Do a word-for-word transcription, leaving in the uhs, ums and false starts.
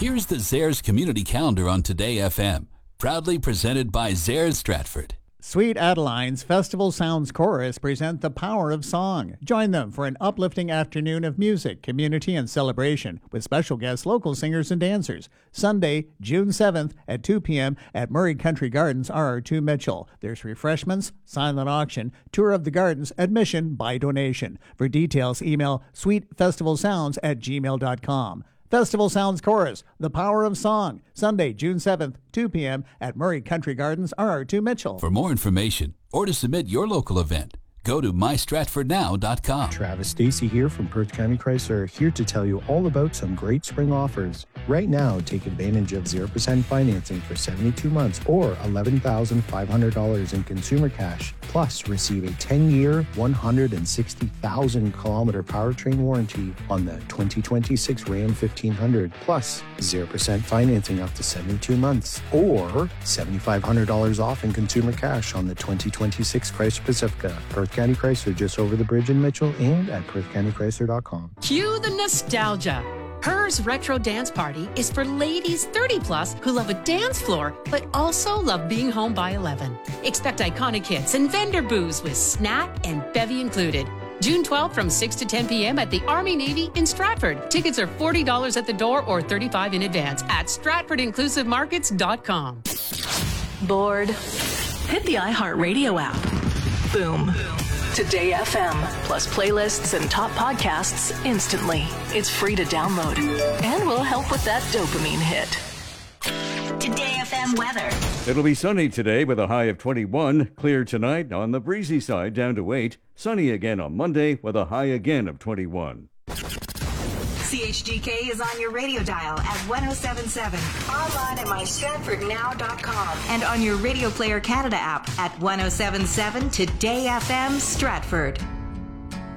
Here's the Zehrs Community Calendar on Today F M, proudly presented by Zehrs Stratford. Sweet Adeline's Festival Sounds Chorus present The Power of Song. Join them for an uplifting afternoon of music, community, and celebration with special guest local singers and dancers. Sunday, June seventh at two p.m. at Murray Country Gardens, R R two Mitchell. There's refreshments, silent auction, tour of the gardens, admission by donation. For details, email sweetfestivalsounds at gmail dot com. Festival Sounds Chorus, The Power of Song, Sunday, June seventh, two p.m. at Murray Country Gardens, R R two Mitchell. For more information or to submit your local event, go to my stratford now dot com. Travis Stacy here from Perth County Chrysler, here to tell you all about some great spring offers. Right now, take advantage of zero percent financing for seventy-two months or eleven thousand five hundred dollars in consumer cash. Plus, receive a ten-year, one hundred sixty thousand kilometer powertrain warranty on the twenty twenty-six Ram fifteen hundred. Plus, zero percent financing up to seventy-two months or seven thousand five hundred dollars off in consumer cash on the twenty twenty-six Chrysler Pacifica. Perth County Chrysler, just over the bridge in Mitchell, and at perth county chrysler dot com. Cue the nostalgia. Hers Retro Dance Party is for ladies thirty plus who love a dance floor, but also love being home by eleven. Expect iconic hits and vendor booths with snack and bevy included. June twelfth from six to ten p.m. at the Army Navy in Stratford. Tickets are forty dollars at the door or thirty-five dollars in advance at stratford inclusive markets dot com. Bored? Hit the iHeartRadio app. Boom. Today F M, plus playlists and top podcasts instantly. It's free to download and will help with that dopamine hit. Today F M weather. It'll be sunny today with a high of twenty-one. Clear tonight on the breezy side down to eight. Sunny again on Monday with a high again of twenty-one. C H G K is on your radio dial at one oh seven point seven. Online at my stratford now dot com. And on your Radio Player Canada app at one oh seven point seven Today F M Stratford.